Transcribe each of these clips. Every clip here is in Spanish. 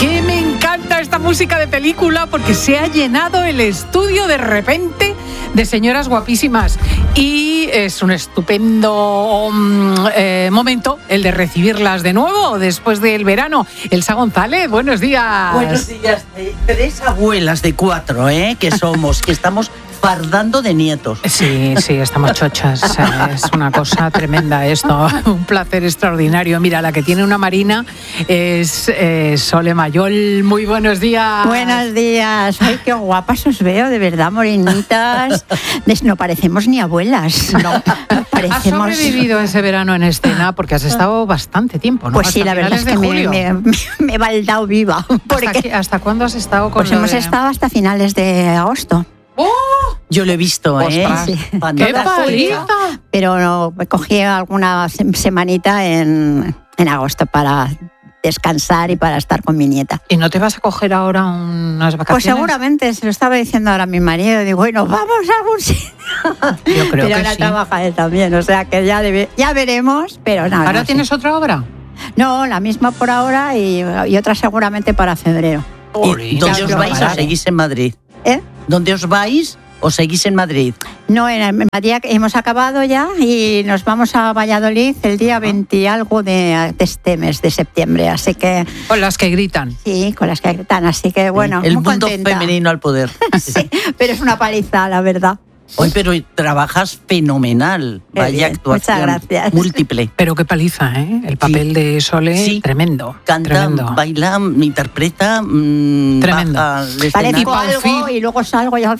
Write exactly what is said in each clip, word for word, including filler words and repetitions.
Que me encanta esta música de película porque se ha llenado el estudio de repente de señoras guapísimas y es un estupendo um, eh, momento el de recibirlas de nuevo después del verano. Elsa González, buenos días. Buenos días. Eh, tres abuelas de cuatro, ¿eh? Que somos, que estamos fardando de nietos. Sí, sí, estamos chochas. Es una cosa tremenda esto. Un placer extraordinario. Mira, la que tiene una marina es eh, Sole Mayol. Muy buenos días. Buenos días. Ay, qué guapas os veo, de verdad, morenitas. No parecemos ni abuelas. No. Parecemos... Has sobrevivido ese verano en escena porque has estado bastante tiempo, ¿no? Pues hasta sí, la verdad es que me, me, me he baldado viva. Porque... ¿Hasta, qué, ¿Hasta cuándo has estado con Pues hemos de... estado hasta finales de agosto. ¡Oh! Yo lo he visto, ¿eh? Sí. ¡Qué paliza! Pero no, me cogí alguna semanita en, en agosto para descansar y para estar con mi nieta. ¿Y no te vas a coger ahora unas vacaciones? Pues seguramente, se lo estaba diciendo ahora a mi marido. Digo, bueno, vamos a algún sitio. Yo creo pero que ahora sí. trabaja él también, o sea que ya, debe, ya veremos, pero nada. ¿Ahora no, tienes sí. otra obra? No, la misma por ahora y, y otra seguramente para febrero. ¿Y ¿Dónde os vais o seguís en Madrid? ¿Eh? ¿Dónde os vais o seguís en Madrid? No, en Madrid hemos acabado ya y nos vamos a Valladolid el día veinte y algo de, de este mes de septiembre, así que... Con las que gritan. Sí, con las que gritan, así que bueno, El muy mundo contenta. femenino al poder. Sí, pero es una paliza, la verdad. Hoy, pero trabajas fenomenal. Qué Vaya bien, actuación. muchas gracias. Múltiple. Pero qué paliza, ¿eh? El papel Sí. de Sole, Sí. tremendo. Canta, tremendo. baila, interpreta. Mmm, Tremendo. baja al escenario. Parezco Paufil. algo y luego salgo y hago...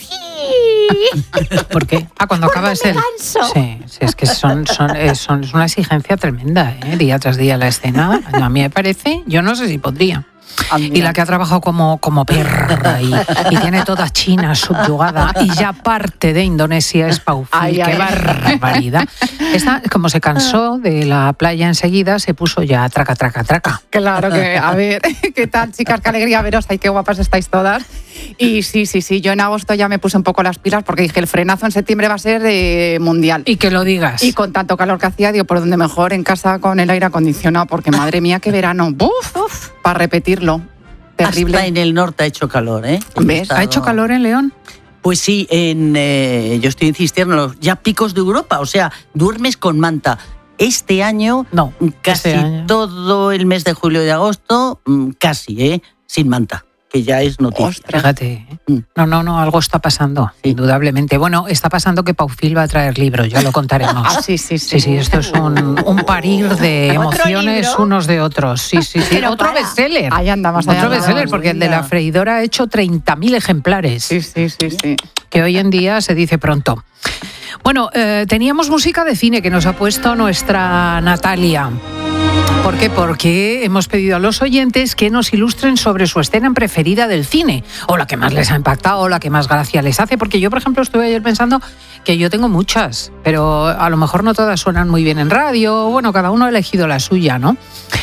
¿Por qué? Ah, cuando Porque acaba de me ser. canso. Sí, sí, es que son, son, eh, son, es una exigencia tremenda, ¿eh? Día tras día la escena. A mí me parece, yo no sé si podría. Y la que ha trabajado como, como perra y, y tiene toda China subyugada y ya parte de Indonesia es Paufil. Ay, ¡Qué ay. barbaridad! Esta, como se cansó de la playa enseguida, se puso ya traca, traca, traca. Claro que, a ver, ¿qué tal, chicas? Qué alegría veros, ay, qué guapas estáis todas. Y sí, sí, sí, yo en agosto ya me puse un poco las pilas porque dije, el frenazo en septiembre va a ser eh, mundial. Y que lo digas. Y con tanto calor que hacía, digo, por donde mejor, en casa con el aire acondicionado, porque madre mía, qué verano. ¡Buf! Uf, para repetirlo. Terrible. Hasta en el norte ha hecho calor, ¿eh? ¿Ves? Estado- ¿Ha hecho calor en León? Pues sí, en, eh, yo estoy en Cisterna, ya picos de Europa, o sea, duermes con manta. Este año, No, casi este año. todo el mes de julio y de agosto, mm, casi, ¿eh? Sin manta, que ya es noticia. Ostras. Fíjate. ¿eh? Mm. No, no, no, algo está pasando, Sí. indudablemente. Bueno, está pasando que Paufil va a traer libros, ya lo contaremos. Ah, sí, sí, sí. Sí, sí, esto es un, un parir de ¿Otro emociones libro? unos de otros. Sí, sí, sí. Pero Otro para. bestseller. Ahí andamos, ahí Otro andamos. bestseller, porque el de la freidora ha hecho treinta mil ejemplares, Sí, sí, sí, sí. que hoy en día se dice pronto. Bueno, eh, teníamos música de cine que nos ha puesto nuestra Natalia. ¿Por qué? Porque hemos pedido a los oyentes que nos ilustren sobre su escena preferida del cine, o la que más les ha impactado, o la que más gracia les hace, porque yo, por ejemplo, estuve ayer pensando que yo tengo muchas, pero a lo mejor no todas suenan muy bien en radio, bueno, cada uno ha elegido la suya, ¿no?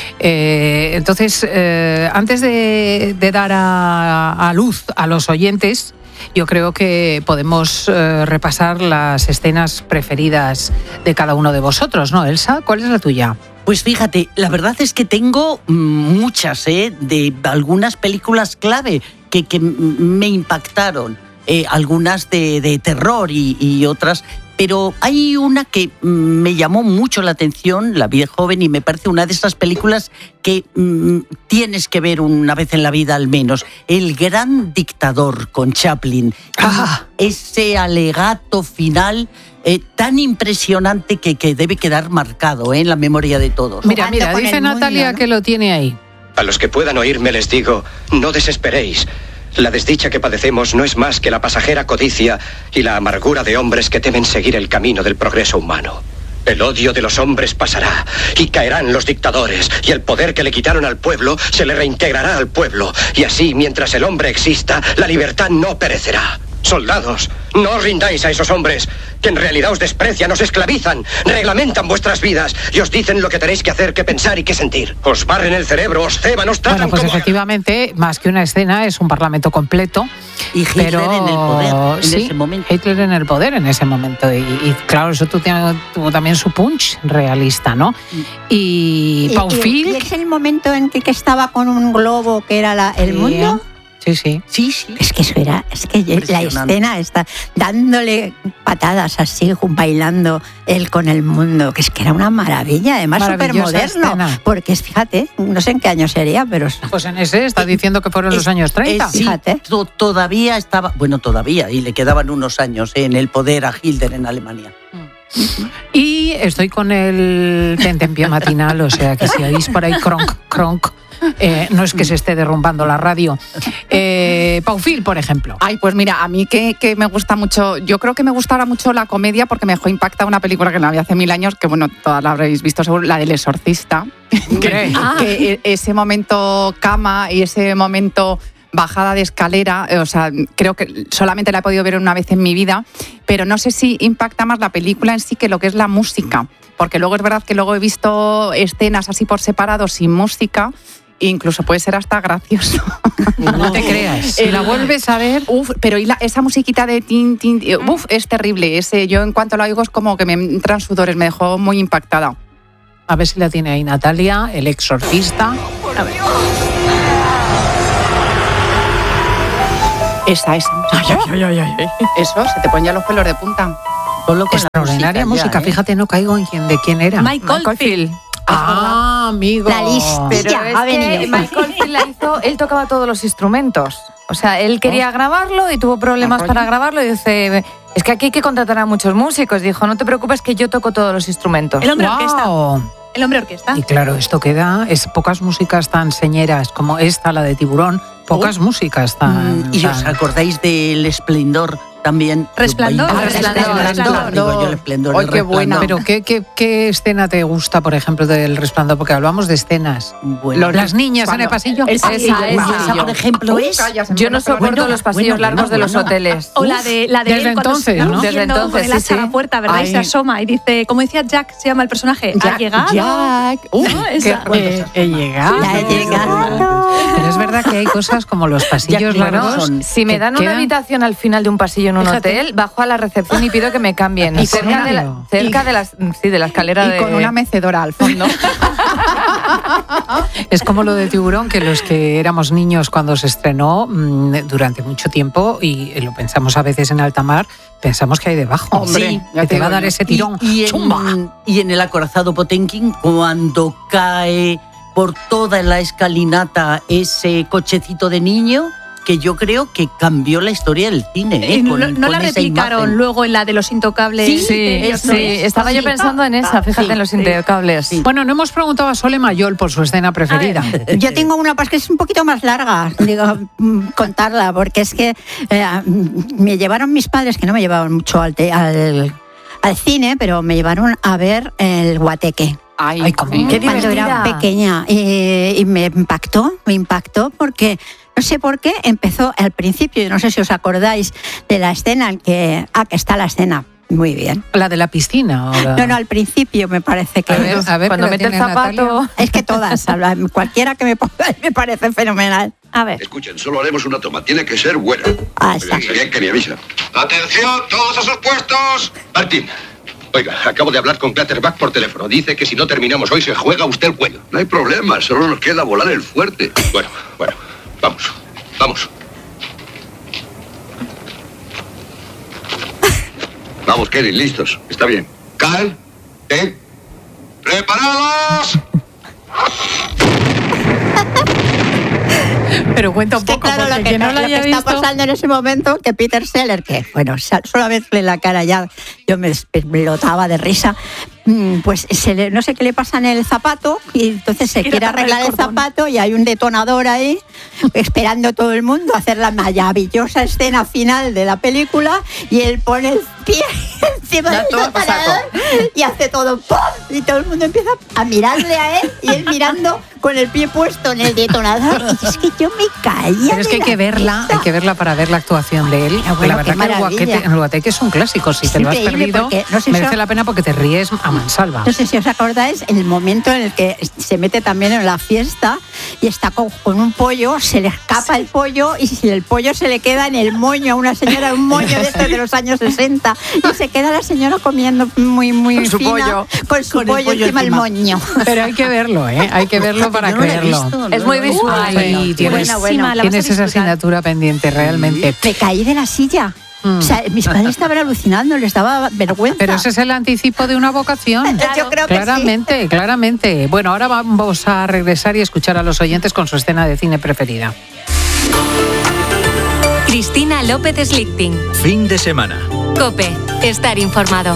Eh, entonces, eh, antes de, de dar a, a luz a los oyentes, yo creo que podemos eh, repasar las escenas preferidas de cada uno de vosotros, ¿no, Elsa? ¿Cuál es la tuya? Pues fíjate, la verdad es que tengo mm, muchas, ¿eh? De algunas películas clave que, que m- me impactaron, eh, algunas de, de terror y, y otras, pero hay una que mm, me llamó mucho la atención, la vi de joven, y me parece una de esas películas que mm, tienes que ver una vez en la vida al menos, El Gran Dictador con Chaplin. Ah. Ese alegato final eh, tan impresionante que, que debe quedar marcado eh, en la memoria de todos. Mira, Jugando mira, con dice el mundo, Natalia ¿no? que lo tiene ahí. A los que puedan oírme les digo, no desesperéis. La desdicha que padecemos no es más que la pasajera codicia y la amargura de hombres que temen seguir el camino del progreso humano. El odio de los hombres pasará y caerán los dictadores, y el poder que le quitaron al pueblo se le reintegrará al pueblo, y así, mientras el hombre exista, la libertad no perecerá. Soldados, no os rindáis a esos hombres. que en realidad os desprecian, os esclavizan, reglamentan vuestras vidas y os dicen lo que tenéis que hacer, que pensar y que sentir. Os barren el cerebro, os ceban, os tratan Bueno, pues como... efectivamente, más que una escena, es un parlamento completo. Y Hitler pero, en el poder en sí, ese momento. Hitler en el poder en ese momento. Y, y claro, eso tu- tuvo también su punch realista, ¿no? Y, Y- Pau y- Filch, y es el momento en que, que estaba con un globo que era la- el Sí. mundo. Sí, sí. Sí, sí. Es que eso era, es que la Impresionante. escena está dándole patadas así, bailando él con el mundo, que es que era una maravilla, además súper Maravillosa moderno, escena. porque es, fíjate, no sé en qué año sería, pero Pues en ese está diciendo que fueron los Es- años treinta. es- sí, Fíjate. to- todavía estaba, bueno, todavía, y le quedaban unos años eh, en el poder a Hitler en Alemania. Y estoy con el tentempié matinal, o sea que si oís por ahí cronk, cronk, eh, no es que se esté derrumbando la radio. Eh, Pau Filch, por ejemplo. Ay, pues mira, a mí que, que me gusta mucho, yo creo que me gustará mucho la comedia porque me dejó impactada una película que la vi hace mil años, que bueno, todas la habréis visto seguro, la del Exorcista. que, Ah. que e- ese momento cama y ese momento bajada de escalera, eh, o sea, creo que solamente la he podido ver una vez en mi vida, pero no sé si impacta más la película en sí que lo que es la música, porque luego es verdad que luego he visto escenas así por separado sin música, e incluso puede ser hasta gracioso. No te creas. Si la vuelves a ver, Uf, pero y la- esa musiquita de tin, tin, eh, uf, es terrible. Ese, yo en cuanto lo oigo es como que me entran sudores, me dejó muy impactada. a ver si la tiene ahí Natalia, el exorcista. Esa, esa. Eso, se te ponen ya los pelos de punta. Solo con la Extraordinaria música, ya, ¿eh? fíjate, no caigo en quién, de quién era. Michael Field. Ah, amigo. La lista. Pero Ya, es ha que venido. Michael Field la hizo, él tocaba todos los instrumentos. O sea, él quería grabarlo y tuvo problemas para grabarlo y dice, es que aquí hay que contratar a muchos músicos. Dijo, no te preocupes que yo toco todos los instrumentos. El hombre orquesta. Wow. El hombre orquesta. Y claro, esto queda, es pocas músicas tan señeras como esta, la de Tiburón, pocas músicas tan... Mm, ¿Y os tan- acordáis del Esplendor también? Resplandor. Ah, Resplandor, Resplandor, digo yo, el Esplendor. Ay, el qué buena. Resplandor. Pero ¿qué, qué, ¿qué escena te gusta, por ejemplo, del Resplandor? Porque hablamos de escenas. Bueno, Las niñas en Cuando- el pasillo. El Esa, pasillo, esa, el esa, pasillo. por ejemplo, Uy, es- calla, se me Yo no pone los pelos. soporto los pasillos bueno, largos de bueno, los bueno. hoteles. O la de, la de Desde él cuando entonces, se está ¿no? Desde yendo entonces, con el sí, hacha a la sí. puerta, ¿verdad? Ay. Y se asoma y dice, como decía Jack, se llama el personaje, ha llegado. Jack. Uf, ¿No? qué Esa. Eh, he llegado. Ya he llegado. Pero es verdad que hay cosas como los pasillos Ya, claro, largos. son- Si me que dan una quedan- habitación al final de un pasillo en un Fíjate. hotel, bajo a la recepción y pido que me cambien. ¿En cerca de la, serio? cerca de, las, sí, de la escalera Y de... con una mecedora al fondo. Es como lo de Tiburón, que los que éramos niños cuando se estrenó mm, durante mucho tiempo, y lo pensamos a veces en alta mar, pensamos que hay debajo. Hombre, Sí, ya que te te va a digo dar yo. ese tirón. Y, y ¡Chumba! en, y en el acorazado Potemkin, cuando cae por toda la escalinata ese cochecito de niño, que yo creo que cambió la historia del cine. ¿eh? Eh, no, Con- no con la esa replicaron imagen. luego en la de los intocables. Sí, sí, de- sí, estaba yo Sí. pensando en esa, fíjate Sí, en los sí. intercables. Sí. Bueno, no hemos preguntado a Sole Mayol por su escena preferida. Yo tengo una pues, que es un poquito más larga, digo, mm, contarla, porque es que eh, mm, me llevaron mis padres, que no me llevaban mucho al, te- al, al cine, pero me llevaron a ver el Guateque. Ay, Ay, cómo- sí. Qué Cuando era divertida. pequeña. Y, y me impactó, me impactó porque no sé por qué empezó al principio, yo no sé si os acordáis de la escena en que. Ah, que está la escena. Muy bien. La de la piscina. o la- No, no, al principio me parece que. A ver, a ver, Cuando que la mete el tiene zapato... Natalia. Es que todas, hablan, cualquiera que me ponga me parece fenomenal. A ver. Escuchen, solo haremos una toma. Tiene que ser buena. Ah, está. Bien, bien, que ni avisa. ¡Atención, todos a sus puestos! Martín, oiga, acabo de hablar con Clatterback por teléfono. Dice que si no terminamos hoy se juega usted el cuello. No hay problema, solo nos queda volar el fuerte. Bueno, bueno, vamos, vamos. Vamos, Kevin, listos. Está bien. Cal, ¿eh? ¡Preparados! Pero cuenta un Es que poco, claro, porque lo que, quien no la lo que haya está visto... pasando en ese momento, que Peter Seller, que bueno, sa- solo a verle la cara ya, yo me explotaba de risa, pues se le, no sé qué le pasa en el zapato y entonces se Quiere quiere atarle arreglar el el cordón. zapato y hay un detonador ahí esperando todo el mundo a hacer la maravillosa escena final de la película y él pone el pie encima Ya del todo a detonador y hace todo ¡pum! Y todo el mundo empieza a mirarle a él y él mirando con el pie puesto en el detonador y es que yo me caía. Pero es que hay de que la verla, risa. hay que verla para ver la actuación de él. Ah, bueno, la verdad qué que el maravilla. guaquete, el guateque es un clásico. Si Es te lo has increíble perdido, porque no sé si merece os- la pena porque te ríes a mansalva. No sé si os acordáis el momento en el que se mete también en la fiesta y está con, con un pollo, se le escapa el pollo y si el pollo se le queda en el moño a una señora, un moño de estos de los años sesenta y se queda la señora comiendo muy muy Con su fina, pollo. con su Con el pollo, pollo encima el encima. moño. Pero hay que verlo, ¿eh? Hay que verlo para Yo no la he creerlo. visto, Es no muy la he visto. visual. Ay, Bueno, tienes, bueno, bueno. la vas a tienes esa disfrutar. asignatura pendiente, realmente. Me caí de la silla. O sea, mis padres estaban alucinando, les daba vergüenza. Pero ese es el anticipo de una vocación. Yo creo que sí. Claramente, claramente. Bueno, ahora vamos a regresar y escuchar a los oyentes con su escena de cine preferida. Cristina López Slichting. Fin de semana. COPE. Estar informado.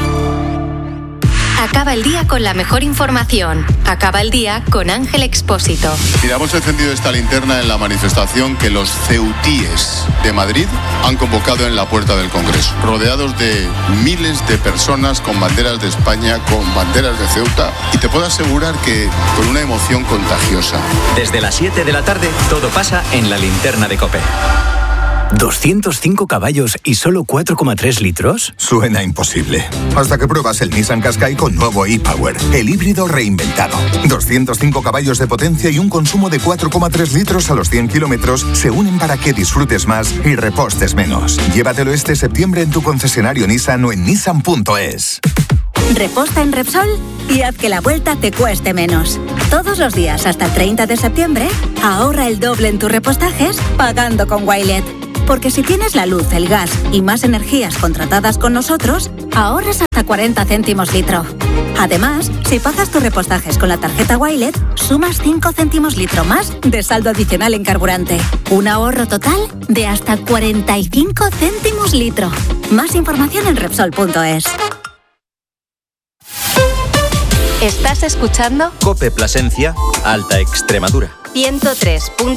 Acaba el día con la mejor información. Acaba el día con Ángel Expósito. Mira, hemos encendido esta linterna en la manifestación que los ceutíes de Madrid han convocado en la puerta del Congreso, rodeados de miles de personas con banderas de España, con banderas de Ceuta, y te puedo asegurar que con una emoción contagiosa. Desde las siete de la tarde, todo pasa en la linterna de COPE. ¿doscientos cinco caballos y solo cuatro coma tres litros? Suena imposible. Hasta que pruebas el Nissan Qashqai con nuevo e-Power, el híbrido reinventado. doscientos cinco caballos de potencia y un consumo de cuatro coma tres litros a los cien kilómetros se unen para que disfrutes más y repostes menos. Llévatelo este septiembre en tu concesionario Nissan o en nissan punto es. Reposta en Repsol y haz que la vuelta te cueste menos. Todos los días hasta el treinta de septiembre, ahorra el doble en tus repostajes pagando con Wilet. Porque si tienes la luz, el gas y más energías contratadas con nosotros, ahorras hasta cuarenta céntimos litro. Además, si pagas tus repostajes con la tarjeta Wilet, sumas cinco céntimos litro más de saldo adicional en carburante. Un ahorro total de hasta cuarenta y cinco céntimos litro. Más información en Repsol punto es. Estás escuchando COPE Plasencia, Alta Extremadura. ciento tres punto